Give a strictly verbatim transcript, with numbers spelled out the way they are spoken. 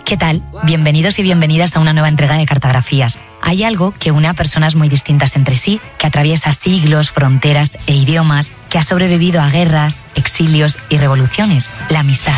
¿Qué tal? Bienvenidos y bienvenidas a una nueva entrega de Cartografías. Hay algo que une a personas muy distintas entre sí, que atraviesa siglos, fronteras e idiomas, que ha sobrevivido a guerras, exilios y revoluciones: la amistad.